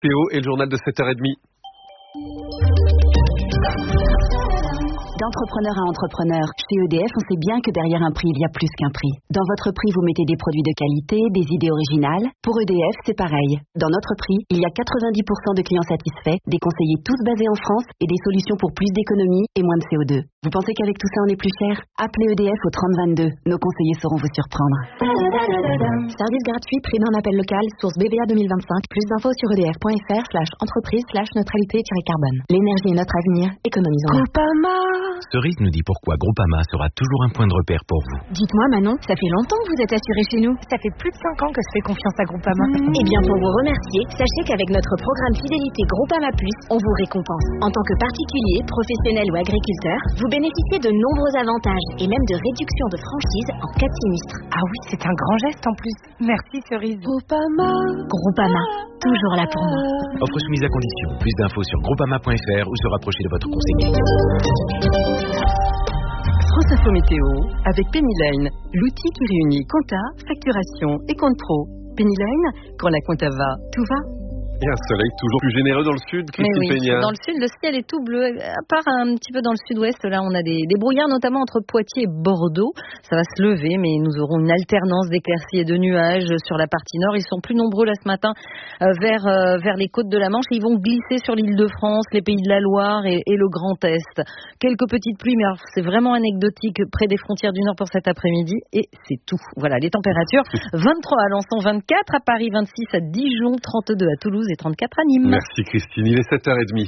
Théo et le journal de 7h30. D'entrepreneur à entrepreneur, chez EDF, on sait bien que derrière un prix, il y a plus qu'un prix. Dans votre prix, vous mettez des produits de qualité, des idées originales. Pour EDF, c'est pareil. Dans notre prix, il y a 90% de clients satisfaits, des conseillers tous basés en France et des solutions pour plus d'économie et moins de CO2. Vous pensez qu'avec tout ça, on est plus cher? Appelez EDF au 3022. Nos conseillers sauront vous surprendre. Service gratuit, prix d'un appel local, source BVA 2025. Plus d'infos sur edf.fr/entreprise/neutralité-carbone. L'énergie est notre avenir, économisons. Cerise nous dit pourquoi Groupama sera toujours un point de repère pour vous. Dites-moi Manon, ça fait longtemps que vous êtes assurée chez nous. Ça fait plus de 5 ans que je fais confiance à Groupama. Eh bien pour vous remercier, sachez qu'avec notre programme fidélité Groupama Plus, on vous récompense. En tant que particulier, professionnel ou agriculteur, vous bénéficiez de nombreux avantages et même de réductions de franchise en cas de sinistre. Ah oui, c'est un grand geste en plus. Merci Cerise. Groupama, toujours là pour moi. Offre soumise à condition. Plus d'infos sur groupama.fr ou se rapprocher de votre conseiller. France Info Météo avec Pennyline, l'outil qui réunit compta, facturation et compte pro. Pennyline, quand la compta va, tout va. Et un soleil toujours plus généreux dans le sud, Christine Peña. Dans le sud, le ciel est tout bleu. À part un petit peu dans le sud-ouest, là, on a des brouillards, notamment entre Poitiers et Bordeaux. Ça va se lever, mais nous aurons une alternance d'éclaircies et de nuages sur la partie nord. Ils sont plus nombreux là ce matin vers les côtes de la Manche. Ils vont glisser sur l'île de France, les pays de la Loire et le Grand Est. Quelques petites pluies, mais alors c'est vraiment anecdotique près des frontières du Nord pour cet après-midi. Et c'est tout. Voilà, les températures. 23 à Alençon, 24 à Paris, 26 à Dijon, 32 à Toulouse et 34 à Nîmes. Merci Christine, il est 7h30.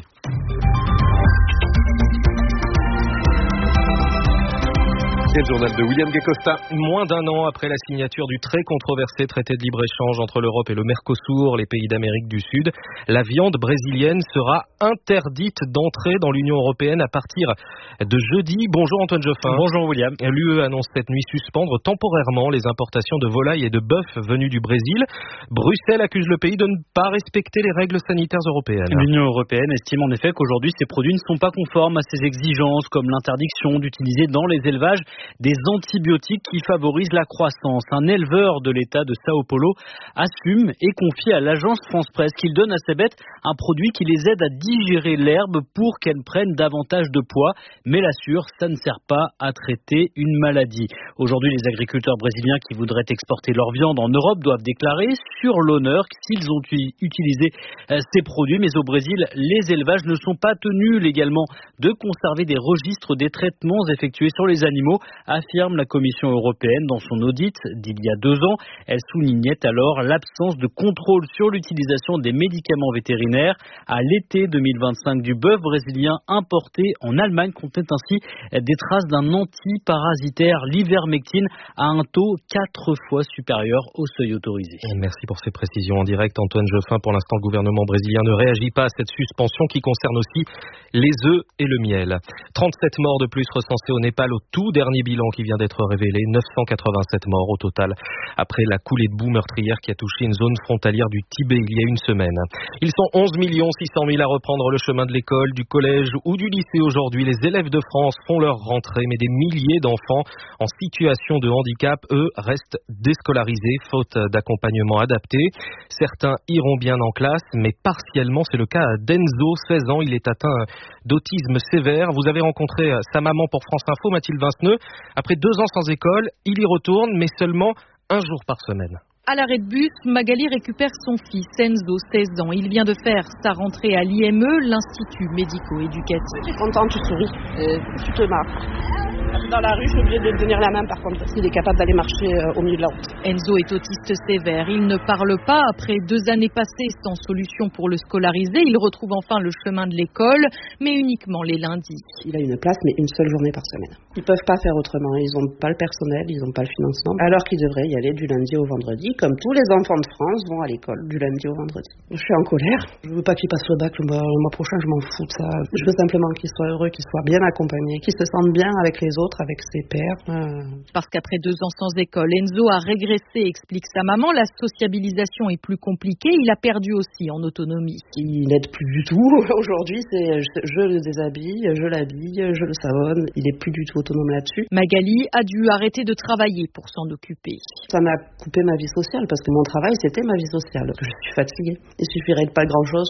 Et le journal de William Gacosta. Moins d'un an après la signature du très controversé traité de libre-échange entre l'Europe et le Mercosur, les pays d'Amérique du Sud, la viande brésilienne sera interdite d'entrer dans l'Union européenne à partir de jeudi. Bonjour Antoine Geoffin. Bonjour William. L'UE annonce cette nuit suspendre temporairement les importations de volailles et de bœuf venus du Brésil. Bruxelles accuse le pays de ne pas respecter les règles sanitaires européennes. L'Union européenne estime en effet qu'aujourd'hui ces produits ne sont pas conformes à ces exigences, comme l'interdiction d'utiliser dans les élevages des antibiotiques qui favorisent la croissance. Un éleveur de l'État de Sao Paulo assume et confie à l'agence France-Presse qu'il donne à ses bêtes un produit qui les aide à digérer l'herbe pour qu'elles prennent davantage de poids, mais l'assure, ça ne sert pas à traiter une maladie. Aujourd'hui, les agriculteurs brésiliens qui voudraient exporter leur viande en Europe doivent déclarer sur l'honneur s'ils ont utilisé ces produits, mais au Brésil, les élevages ne sont pas tenus légalement de conserver des registres des traitements effectués sur les animaux, affirme la Commission européenne dans son audit d'il y a 2 ans. Elle soulignait alors l'absence de contrôle sur l'utilisation des médicaments vétérinaires. À l'été 2025, du bœuf brésilien importé en Allemagne contenait ainsi des traces d'un antiparasitaire, l'ivermectine, à un taux 4 fois supérieur au seuil autorisé. Merci pour ces précisions en direct, Antoine Geoffin. Pour l'instant, le gouvernement brésilien ne réagit pas à cette suspension qui concerne aussi les œufs et le miel. 37 morts de plus recensés au Népal au tout dernier bilan qui vient d'être révélé, 987 morts au total après la coulée de boue meurtrière qui a touché une zone frontalière du Tibet il y a une semaine. Ils sont 11 600 000 à reprendre le chemin de l'école, du collège ou du lycée aujourd'hui. Les élèves de France font leur rentrée, mais des milliers d'enfants en situation de handicap, eux, restent déscolarisés faute d'accompagnement adapté. Certains iront bien en classe, mais partiellement. C'est le cas d'Enzo, 16 ans. Il est atteint d'autisme sévère. Vous avez rencontré sa maman pour France Info, Mathilde Vinceneux. Après 2 ans sans école, il y retourne, mais seulement 1 jour par semaine. À l'arrêt de bus, Magali récupère son fils, Enzo, 16 ans. Il vient de faire sa rentrée à l'IME, l'Institut médico-éducatif. Tu es content, tu souris, tu te marres. Dans la rue, je suis obligée de lui tenir la main par contre, parce qu'il est capable d'aller marcher au milieu de la route. Enzo est autiste sévère. Il ne parle pas. Après 2 années passées sans solution pour le scolariser, il retrouve enfin le chemin de l'école, mais uniquement les lundis. Il a une place, mais une seule journée par semaine. Ils ne peuvent pas faire autrement. Ils n'ont pas le personnel, ils n'ont pas le financement, alors qu'ils devraient y aller du lundi au vendredi, comme tous les enfants de France vont à l'école du lundi au vendredi. Je suis en colère. Je ne veux pas qu'il passe le bac le mois prochain, je m'en fous de ça. Je veux simplement qu'il soit heureux, qu'il soit bien accompagné, qu'il se sente bien avec les autres, avec ses pairs. Parce qu'après 2 ans sans école, Enzo a régressé, explique sa maman. La sociabilisation est plus compliquée. Il a perdu aussi en autonomie. Il n'aide plus du tout. Aujourd'hui, c'est je le déshabille, je l'habille, je le savonne. Il n'est plus du tout autonome là-dessus. Magali a dû arrêter de travailler pour s'en occuper. Ça m'a coupé ma vie sociale parce que mon travail, c'était ma vie sociale. Je suis fatiguée. Il suffirait de pas grand-chose